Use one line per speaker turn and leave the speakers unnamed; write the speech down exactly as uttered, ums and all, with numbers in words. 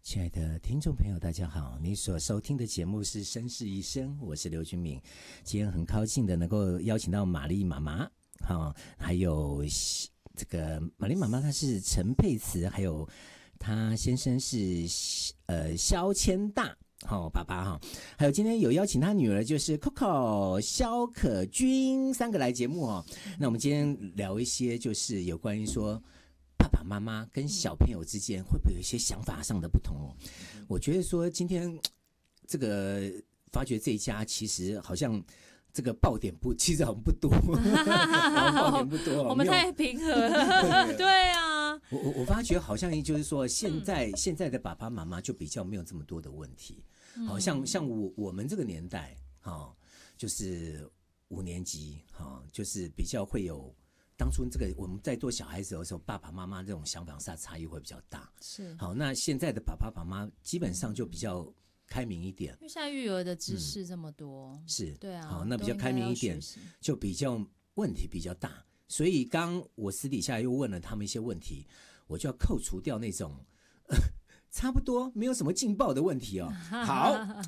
亲爱的听众朋友大家好，你所收听的节目是绅士一生，我是刘君敏。今天很高兴的能够邀请到玛丽妈妈、哦、还有这个玛丽妈妈她是陈佩慈，还有她先生是呃萧千大哦，爸爸哈、哦，还有今天有邀请他女儿就是 Coco 萧可君三个来节目哦。那我们今天聊一些就是有关于说爸爸妈妈跟小朋友之间会不会有一些想法上的不同哦？我觉得说今天这个发觉这一家其实好像这个爆点不，其实好像不多，爆点不多，
我们太平和了，对啊。
我我我发觉好像就是说现在、嗯、现在的爸爸妈妈就比较没有这么多的问题，好像像我我们这个年代，哦，就是五年级，哦，就是比较会有。当初这个我们在做小孩子的时候，爸爸妈妈这种想法上差异会比较大。
是，
好，那现在的爸爸妈妈基本上就比较开明一点，
因为现在育儿的知识这么多，
嗯、是，
对啊，
好，那比较开明一点，就比较问题比较大。所以刚我私底下又问了他们一些问题，我就要扣除掉那种、呃、差不多没有什么劲爆的问题哦。好。